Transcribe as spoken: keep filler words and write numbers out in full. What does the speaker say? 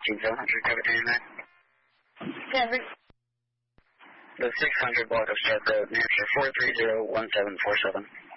fifteen seven hundred, cover ten nine. Denver. The six hundred block of Jet Road, New Hampshire four three zero one seven four seven.